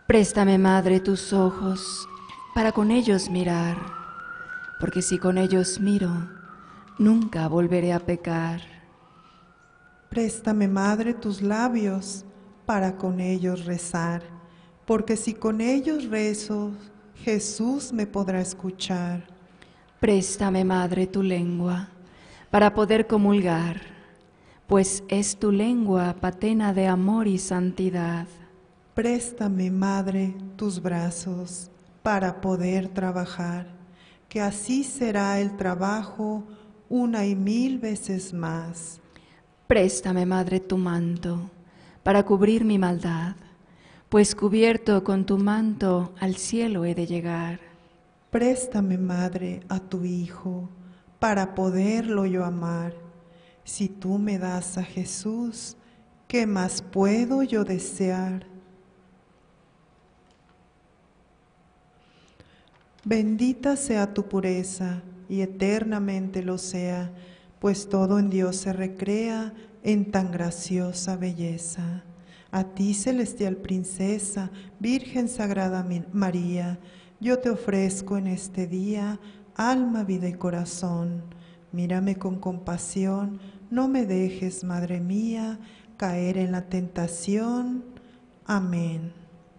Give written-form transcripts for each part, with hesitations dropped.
Préstame, Madre, tus ojos para con ellos mirar, porque si con ellos miro, nunca volveré a pecar. Préstame, Madre, tus labios para con ellos rezar, porque si con ellos rezo, Jesús me podrá escuchar. Préstame, Madre, tu lengua para poder comulgar, pues es tu lengua patena de amor y santidad. Préstame, Madre, tus brazos para poder trabajar, que así será el trabajo 1,000 veces más. Préstame, Madre, tu manto para cubrir mi maldad, pues cubierto con tu manto al cielo he de llegar. Préstame, Madre, a tu Hijo para poderlo yo amar. Si tú me das a Jesús, ¿qué más puedo yo desear? Bendita sea tu pureza y eternamente lo sea, pues todo en Dios se recrea en tan graciosa belleza. A ti, celestial princesa, Virgen Sagrada María, yo te ofrezco en este día alma, vida y corazón. Mírame con compasión, no me dejes, Madre mía, caer en la tentación. Amén.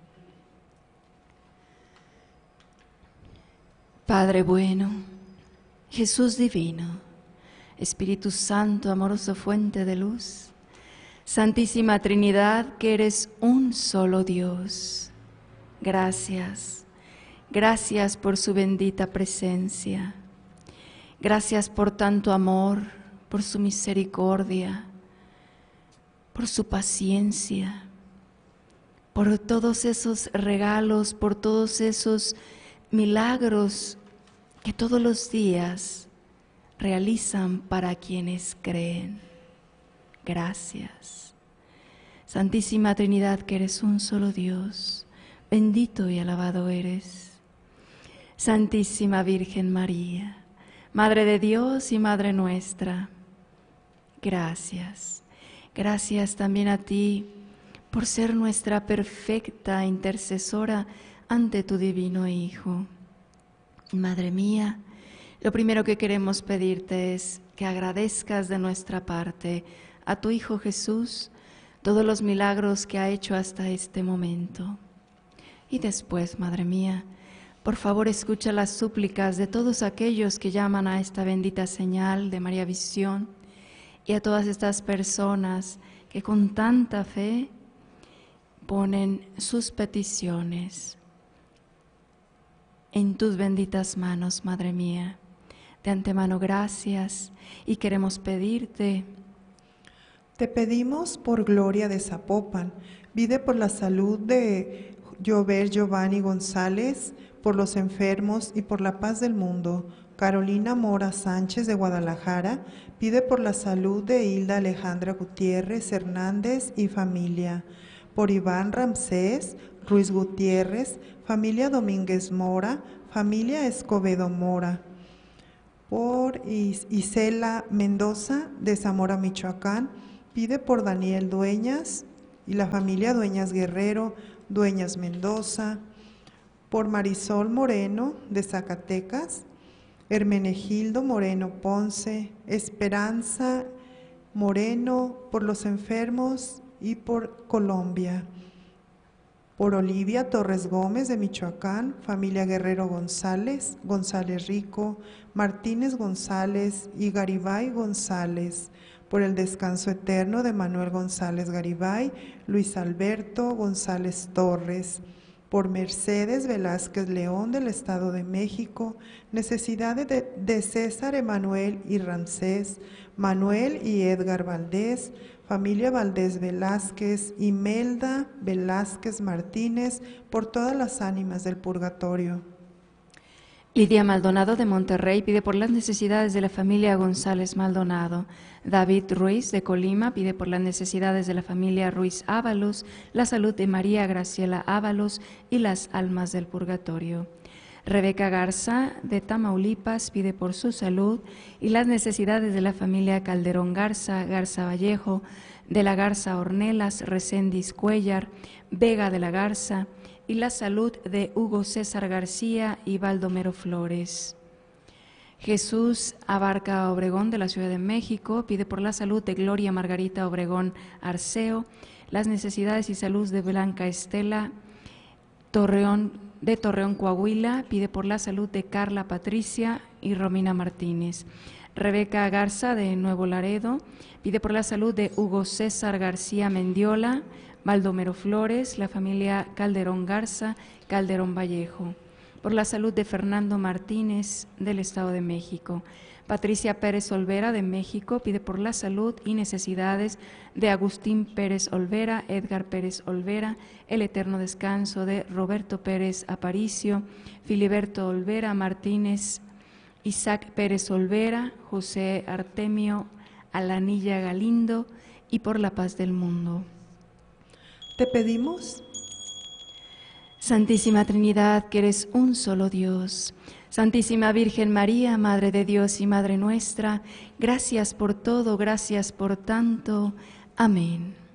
Padre bueno, Jesús divino, Espíritu Santo, amoroso fuente de luz, Santísima Trinidad, que eres un solo Dios. Gracias, gracias por su bendita presencia. Gracias por tanto amor, por su misericordia, por su paciencia, por todos esos regalos, por todos esos milagros que todos los días realizan para quienes creen. Gracias. Santísima Trinidad, que eres un solo Dios, bendito y alabado eres. Santísima Virgen María, Madre de Dios y Madre nuestra, gracias. Gracias también a ti por ser nuestra perfecta intercesora ante tu divino Hijo. Madre mía, lo primero que queremos pedirte es que agradezcas de nuestra parte a tu Hijo Jesús todos los milagros que ha hecho hasta este momento. Y después, Madre mía, por favor escucha las súplicas de todos aquellos que llaman a esta bendita señal de María Visión y a todas estas personas que con tanta fe ponen sus peticiones en tus benditas manos, Madre mía. De antemano, gracias y queremos pedirte. Te pedimos por Gloria de Zapopan, pide por la salud de Llover Giovanni González, por los enfermos y por la paz del mundo. Carolina Mora Sánchez de Guadalajara, pide por la salud de Hilda Alejandra Gutiérrez Hernández y familia. Por Iván Ramsés Ruiz Gutiérrez, familia Domínguez Mora, familia Escobedo Mora. Por Isela Mendoza de Zamora, Michoacán, pide por Daniel Dueñas y la familia Dueñas Guerrero, Dueñas Mendoza. Por Marisol Moreno de Zacatecas, Hermenegildo Moreno Ponce, Esperanza Moreno, por los enfermos y por Colombia. Por Olivia Torres Gómez de Michoacán, familia Guerrero González, González Rico, Martínez González y Garibay González. Por el descanso eterno de Manuel González Garibay, Luis Alberto González Torres. Por Mercedes Velázquez León del Estado de México, necesidades de César Emanuel y Ramsés, Manuel y Edgar Valdés, familia Valdés Velázquez, Imelda Velázquez Martínez, por todas las ánimas del purgatorio. Lidia Maldonado de Monterrey pide por las necesidades de la familia González Maldonado. David Ruiz de Colima pide por las necesidades de la familia Ruiz Ábalos, la salud de María Graciela Ábalos y las almas del purgatorio. Rebeca Garza, de Tamaulipas, pide por su salud y las necesidades de la familia Calderón Garza, Garza Vallejo, de la Garza Ornelas, Recendis Cuellar, Vega de la Garza, y la salud de Hugo César García y Baldomero Flores. Jesús Abarca Obregón, de la Ciudad de México, pide por la salud de Gloria Margarita Obregón Arceo, las necesidades y salud de Blanca Estela de Torreón, Coahuila, pide por la salud de Carla Patricia y Romina Martínez. Rebeca Garza, de Nuevo Laredo, pide por la salud de Hugo César García Mendiola, Baldomero Flores, la familia Calderón Garza, Calderón Vallejo. Por la salud de Fernando Martínez, del Estado de México. Patricia Pérez Olvera, de México, pide por la salud y necesidades de Agustín Pérez Olvera, Edgar Pérez Olvera, el eterno descanso de Roberto Pérez Aparicio, Filiberto Olvera Martínez, Isaac Pérez Olvera, José Artemio Alanilla Galindo, y por la paz del mundo. Te pedimos, Santísima Trinidad, que eres un solo Dios, Santísima Virgen María, Madre de Dios y Madre nuestra, gracias por todo, gracias por tanto. Amén.